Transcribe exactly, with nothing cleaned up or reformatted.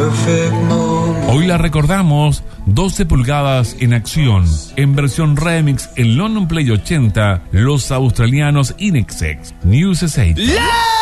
Hoy la recordamos, doce pulgadas en acción, en versión remix en London Play ochenta, los australianos Inexex, News S ocho.